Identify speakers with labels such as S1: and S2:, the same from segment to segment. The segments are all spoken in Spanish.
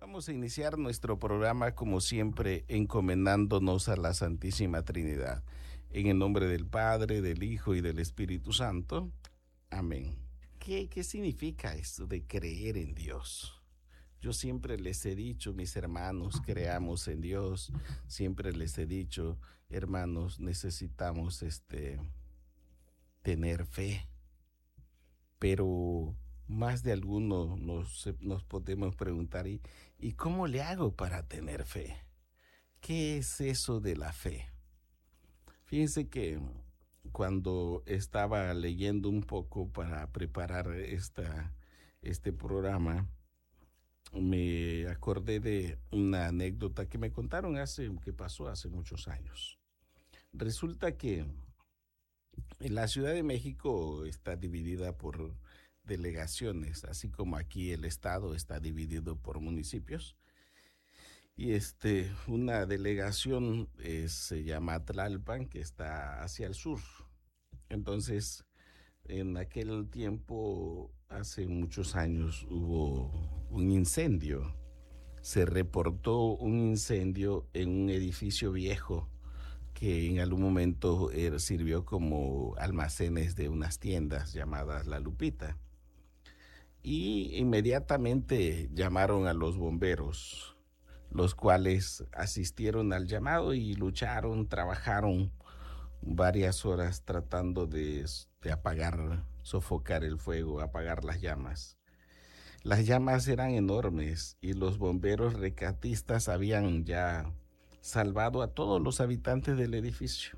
S1: Vamos a iniciar nuestro programa como siempre encomendándonos a la Santísima Trinidad. En el nombre del Padre, del Hijo y del Espíritu Santo. Amén. ¿Qué significa esto de creer en Dios? Yo siempre les he dicho, mis hermanos, creamos en Dios. Siempre les he dicho, hermanos, necesitamos tener fe. Pero más de alguno nos podemos preguntar, ¿y cómo le hago para tener fe? ¿Qué es eso de la fe? Fíjense que cuando estaba leyendo un poco para preparar este programa, me acordé de una anécdota que me contaron que pasó hace muchos años. Resulta que la Ciudad de México está dividida por delegaciones, así como aquí el estado está dividido por municipios. Y una delegación se llama Tlalpan, que está hacia el sur. Entonces, en aquel tiempo, hace muchos años, hubo un incendio. Se reportó un incendio en un edificio viejo que en algún momento sirvió como almacenes de unas tiendas llamadas La Lupita. Y inmediatamente llamaron a los bomberos, los cuales asistieron al llamado y lucharon, trabajaron varias horas tratando de apagar, sofocar el fuego, apagar las llamas. Las llamas eran enormes y los bomberos rescatistas habían ya salvado a todos los habitantes del edificio.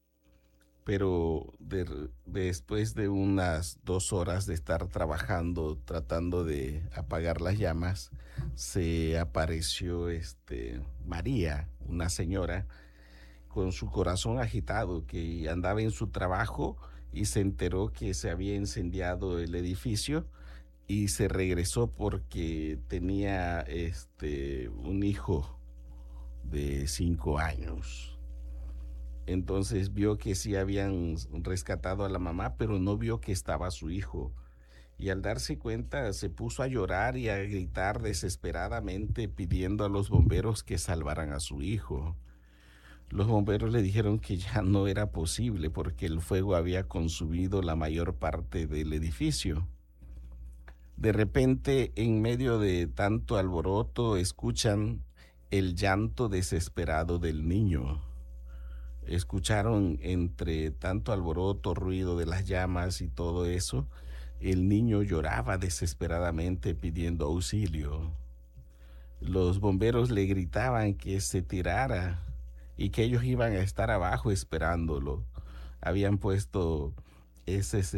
S1: Pero después de unas 2 horas de estar trabajando, tratando de apagar las llamas, se apareció María, una señora, con su corazón agitado, que andaba en su trabajo y se enteró que se había incendiado el edificio y se regresó porque tenía un hijo de 5 años. Entonces vio que sí habían rescatado a la mamá, pero no vio que estaba su hijo. Y al darse cuenta se puso a llorar y a gritar desesperadamente pidiendo a los bomberos que salvaran a su hijo. Los bomberos le dijeron que ya no era posible porque el fuego había consumido la mayor parte del edificio. De repente, en medio de tanto alboroto, escuchan el llanto desesperado del niño. Escucharon entre tanto alboroto, ruido de las llamas y todo eso, el niño lloraba desesperadamente pidiendo auxilio. Los bomberos le gritaban que se tirara y que ellos iban a estar abajo esperándolo. Habían puesto esos,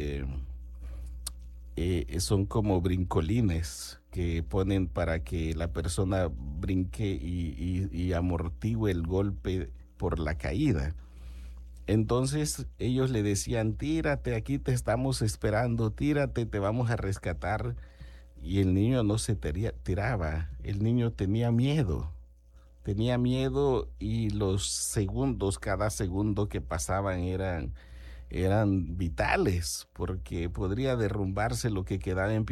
S1: son como brincolines que ponen para que la persona brinque y amortigue el golpe por la caída. Entonces ellos le decían, tírate, aquí te estamos esperando, tírate, te vamos a rescatar. Y el niño no se tiraba, el niño tenía miedo y los segundos, cada segundo que pasaban eran vitales, porque podría derrumbarse lo que quedaba en pie.